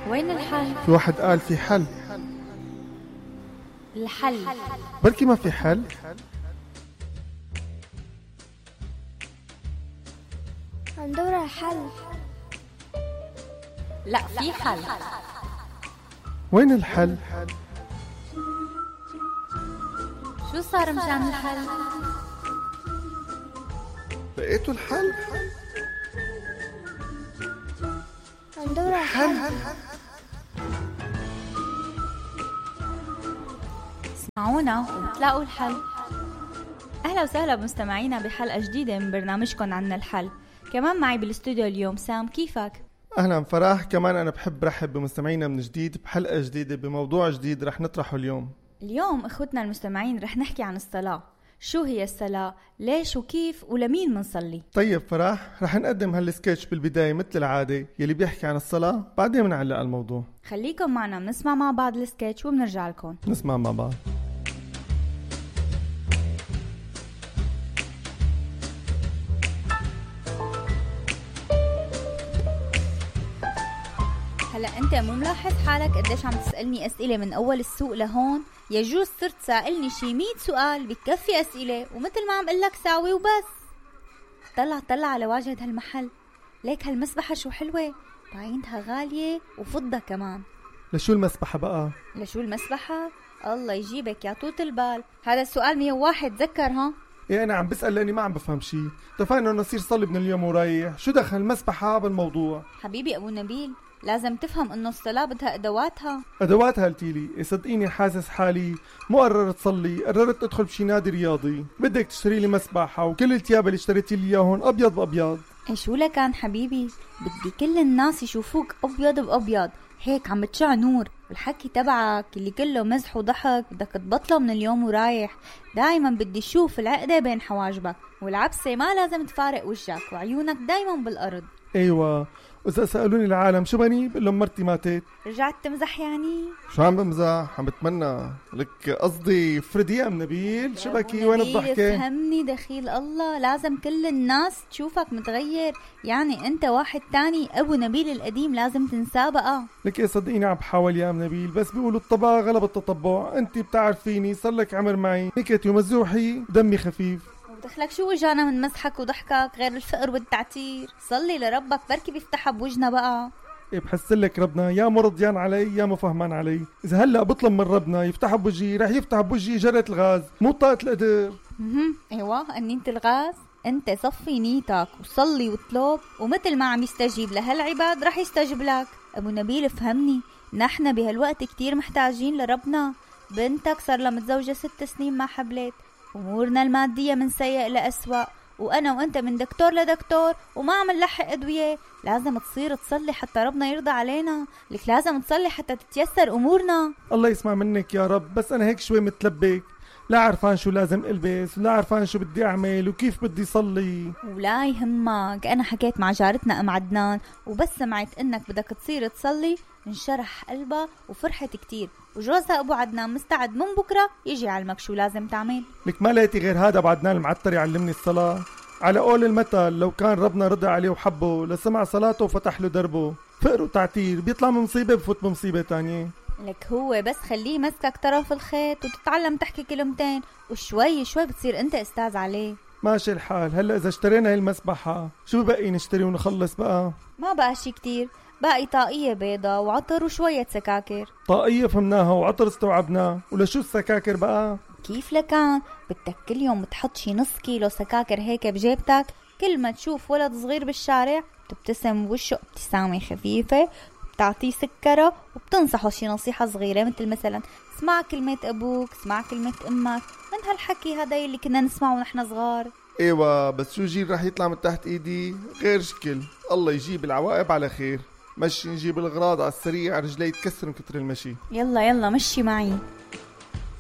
وين الحل؟ في واحد قال في حل. الحل بركي ما في حل. هندور على حل. لا، في حل. وين الحل؟ شو صار مشان الحل؟ لقيتوا الحل؟ هندور على حل. اسمعونا وتلاقوا الحل. أهلا وسهلا بمستمعينا بحلقة جديدة من برنامجكم عنا الحل. كمان معي بالاستوديو اليوم سام. كيفك؟ أهلا فرح. كمان أنا بحب رحب بمستمعينا من جديد بحلقة جديدة بموضوع جديد رح نطرحه اليوم. اخوتنا المستمعين رح نحكي عن الصلاة. شو هي الصلاة؟ ليش وكيف ولمين منصلي؟ طيب فرح، رح نقدم هالسكتش بالبداية مثل العادة يلي بيحكي عن الصلاة، بعدين بنعلق الموضوع. خليكم معنا بنسمع مع بعض السكتش وبنرجع لكم. نسمع مع بعض. هلا انت مو ملاحظ حالك قديش عم تسألني اسئلة من اول السوق لهون؟ يجوز صرت سائلني شي 100 سؤال بتكفي اسئلة، ومثل ما عم قلك ساوي وبس. طلع على واجهة هالمحل، ليك هالمسبحة شو حلوة، بعينتها غالية وفضة كمان. لشو المسبحة بقى؟ لشو المسبحة؟ الله يجيبك يا طوط البال، هذا السؤال 101 تذكر ها؟ ايه انا عم بسأل لاني ما عم بفهم شي. اتفقنا انه نصير صلي من اليوم ورايح، شو دخل المسبحة بالموضوع؟ حبيبي ابو نبيل، لازم تفهم انه الصلاة بدها ادواتها. ادواتها قلتيلي؟ إيه صدقيني حاسس حالي مو قررت صلي، قررت ادخل بشي نادي رياضي. بدك تشتري لي مسبحة وكل التياب اللي اشتريتي لي اياهم ابيض بابيض. ايه شو لكان حبيبي، بدي كل الناس يشوفوك ابيض بابيض، هيك عم بتشع نور. والحكي تبعك اللي كله مزح وضحك بدك تبطله من اليوم ورايح. دايما بدي اشوف العقدة بين حواجبك، والعبسة ما لازم تفارق وجهك، وعيونك دايما بالارض. ايوه، وإذا سألوني العالم شو بني بقول لهم مرتي ماتت. رجعت تمزح يعني؟ شو عم بمزح؟ عم بتمنى لك قصدي فردي يا ام نبيل. شو بكي وين الضحكة؟ فهمني دخيل الله، لازم كل الناس تشوفك متغير، يعني انت واحد تاني. ابو نبيل القديم لازم تنساه بقى. لك ايه صدقيني عم بحاول يا ام نبيل، بس بيقولوا الطبع غلب التطبع. انت بتعرفيني صار لك عمر معي، نكتي ومزوحي دمي خفيف. ودخلك شو وجانا من مسحك وضحكك غير الفقر والتعتير؟ صلي لربك بركي بيفتحها بوجنا بقى. إيه بحسلك ربنا يا مرضيان علي يا مفهمان علي. إذا هلأ بطلب من ربنا يفتح بوجهي رح يفتح بوجهي جرة الغاز مو طاقة القدر. ايوه انينة الغاز. انت صفي نيتك وصلي واطلب، ومثل ما عم يستجيب لهالعباد رح يستجيب لك. ابو نبيل فهمني، نحن بهالوقت كتير محتاجين لربنا. بنتك صار لها متزوجة 6 سنين ما حبلت، امورنا المادية من سيء لأسوأ، وانا وانت من دكتور لدكتور وما عم نلحق ادوية. لازم تصير تصلي حتى ربنا يرضى علينا. لك لازم تصلي حتى تتيسر امورنا. الله يسمع منك يا رب، بس انا هيك شوي متلبك، لا عرفان شو لازم البس ولا عرفان شو بدي اعمل وكيف بدي صلي. ولا يهمك، انا حكيت مع جارتنا ام عدنان، وبس سمعت انك بدك تصير تصلي انشرح قلبها وفرحت كتير، وجوزها ابو عدنان مستعد من بكره يجي يعلمك شو لازم تعمل. لك ما لقيتي غير هذا ابو عدنان المعتر يعلمني الصلاة؟ على قول المثل لو كان ربنا رضى عليه وحبه لسمع صلاته وفتح له دربه. فقر وتعتير بيطلع من مصيبة بفوت بمصيبة تانية. لك هو بس خليه مسكك طرف الخيط وتتعلم تحكي كلمتين، وشوي شوي بتصير انت استاذ عليه. ماشي الحال. هلا اذا اشترينا هاي المسبحة شو بقي نشتري ونخلص بقى؟ ما بقى شي كتير، باقي طاقية بيضة وعطر وشوية سكاكر. طاقية فهمناها وعطر استوعبناه، ولشو السكاكر بقى؟ كيف لكان بدك كل يوم تحط شي نص كيلو سكاكر هيك بجيبتك، كل ما تشوف ولد صغير بالشارع بتبتسم بوشه ابتسامة خفيفة، بتعطيه سكرة وبتنصحه شي نصيحة صغيرة، مثل مثلا اسمع كلمة ابوك، اسمع كلمة امك، من هالحكي هذا اللي كنا نسمعه ونحن صغار. ايوه بس شو جيل رح يطلع من تحت ايدي غير شكل. الله يجيب العواقب على خير. مشي نجيب الغراض على السريع، رجلي تكسر من كتر المشي. يلا مشي معي.